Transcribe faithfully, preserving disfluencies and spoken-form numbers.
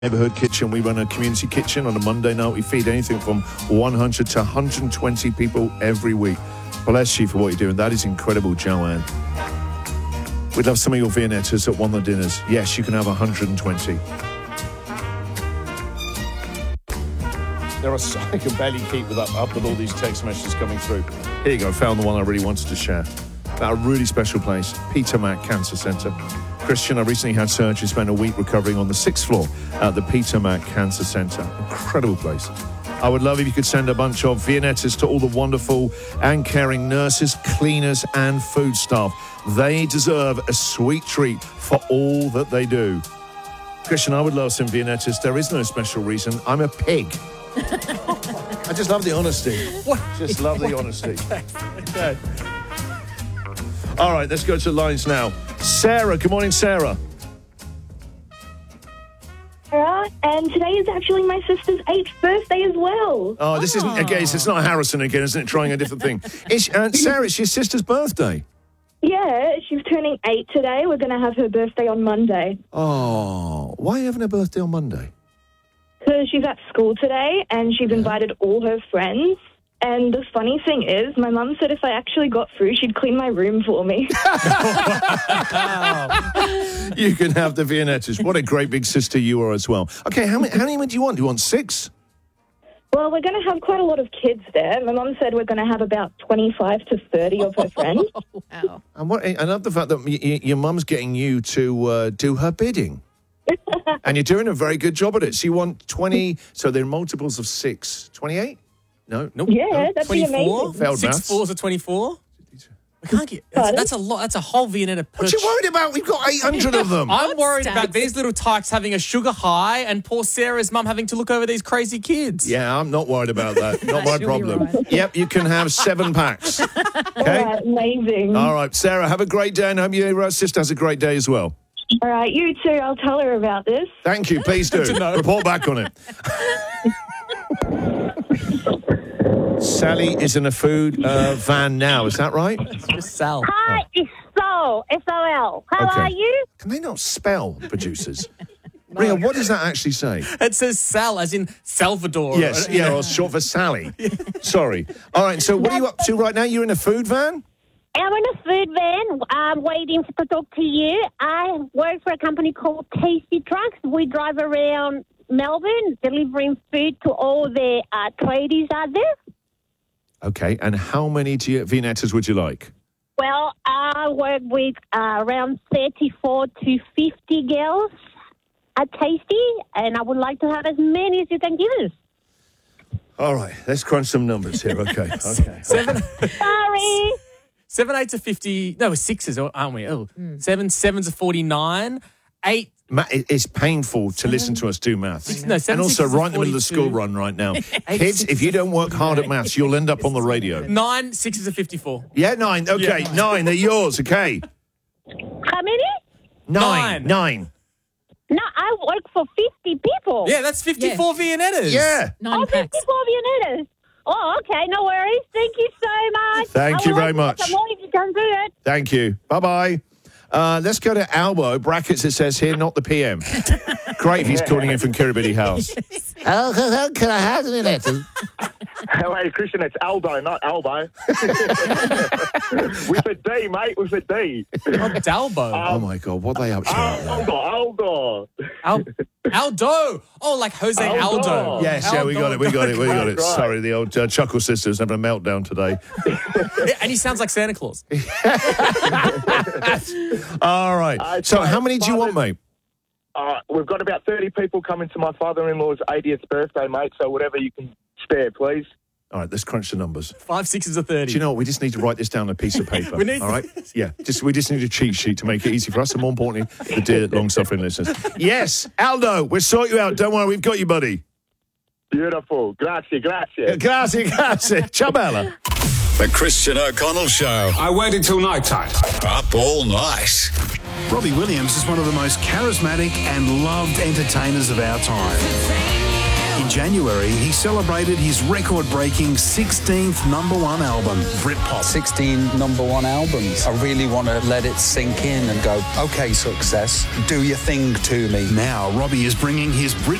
Neighbourhood kitchen. We run a community kitchen on a Monday night. We feed anything from one hundred to one hundred twenty people every week. Bless you for what you're doing. That is incredible, Joanne. We'd love some of your Viennettas at one of the dinners. Yes, you can have one hundred twenty. There are so, I can barely keep with up, up with all these text messages coming through. Here you go. Found the one I really wanted to share. About a really special place, Peter Mac Cancer Centre. Christian, I recently had surgery, spent a week recovering on the sixth floor at the Peter Mac Cancer Centre. Incredible place. I would love if you could send a bunch of Viennettas to all the wonderful and caring nurses, cleaners and food staff. They deserve a sweet treat for all that they do. Christian, I would love some Viennettas. There is no special reason. I'm a pig. I just love the honesty. What? Just love the honesty. Okay. All right, let's go to the lines now. Sarah, good morning, Sarah. Sarah, and today is actually my sister's eighth birthday as well. Oh, this isn't, again, it's not Harrison again, isn't it? Trying a different thing. It's, uh, Sarah, it's your sister's birthday. Yeah, she's turning eight today. We're going to have her birthday on Monday. Oh, why are you having a birthday on Monday? Because she's at school today, and she's invited all her friends. And the funny thing is, my mum said if I actually got through, she'd clean my room for me. You can have the Viennettas. What a great big sister you are as well. Okay, how many, how many do you want? Do you want six? Well, we're going to have quite a lot of kids there. My mum said we're going to have about twenty-five to thirty of her friends. Wow. And what, I love the fact that y- y- your mum's getting you to uh, do her bidding. And you're doing a very good job at it. So you want twenty, so they're multiples of six. twenty-eight? No, nope. Yeah, no. that'd be amazing. Failed Six maths. fours are twenty-four? We can't get... That's, Pardon? that's a lot. That's a whole Viennetta per... What you worried about? We've got eight hundred of them. I'm worried Stacks. about these little tykes having a sugar high and poor Sarah's mum having to look over these crazy kids. Yeah, I'm not worried about that. Not my She'll be problem. right. Yep, you can have seven packs. All Okay? right, amazing. All right, Sarah, have a great day, and hope your uh, sister has a great day as well. All right, you too. I'll tell her about this. Thank you. Please do. to know. Report back on it. Sally is in a food uh, van now. Is that right? It's just Sal. Hi, it's Sol, S O L. How Okay. are you? Can they not spell, producers? Ria, what does that actually say? It says Sal, as in Salvador. Yes, yeah, or short for Sally. Sorry. All right, so what are you up to right now? You're in a food van? I'm in a food van. I'm waiting to talk to you. I work for a company called Tasty Trucks. We drive around Melbourne delivering food to all the uh, tradies out there. Okay, and how many do you, Viennettas would you like? Well, I work with uh, around thirty-four to fifty girls at Tasty, and I would like to have as many as you can give us. All right, let's crunch some numbers here. Okay, okay. Seven, Sorry. seven eights are fifty. No, we're sixes, aren't we? Oh, seven sevens are forty-nine. Eight. Ma- it- it's painful to listen to us do maths. No, seven and also sixes are right in the middle of the school forty-two. run right now. Kids, if you don't work hard at maths, you'll end up on the radio. Nine sixes are fifty-four. Yeah, nine. Okay, Yeah. nine. They're yours. Okay. How many? Nine. Nine. Nine. No, I work for fifty people. Yeah, that's fifty-four Viennettas. Yeah. Nine Oh, packs. fifty-four Viennettas. Oh, okay, no worries. Thank you so much. Thank I you will very like to much. get some more if you can do it. Thank you. Bye-bye. Uh, let's go to Albo. Brackets, it says here, not the P M. Great if he's calling in from Kirribilli House. Oh, can I have the letter? Hello, Christian. It's Aldo, not Albo. With a D, mate. With a D. Oh, Dalbo. Oh, my God. What are they up to? out there? Aldo, Aldo. Al- Aldo. Oh, like Jose Aldo. Aldo. Yes, yeah, we got it. We got it. We got it. Right. Sorry, the old uh, Chuckle Sisters having a meltdown today. Yeah, and he sounds like Santa Claus. All right. Uh, So so how many do you want, father- mate? Uh, we've got about thirty people coming to my father-in-law's eightieth birthday, mate, so whatever you can spare, please. All right, let's crunch the numbers. Five sixes are thirty. Do you know what? We just need to write this down on a piece of paper. We need- all right? Yeah, just we just need a cheat sheet to make it easy for us and more importantly, the dear long-suffering listeners. Yes, Aldo, we'll sort you out. Don't worry, we've got you, buddy. Beautiful. Grazie, grazie. Grazie, grazie. Ciao, Bella. The Christian O'Connell Show. I waited till night time. Up all night. Robbie Williams is one of the most charismatic and loved entertainers of our time. In January, he celebrated his record-breaking sixteenth number one album, Britpop. sixteen number one albums. I really want to let it sink in and go, okay, success, do your thing to me. Now, Robbie is bringing his Brit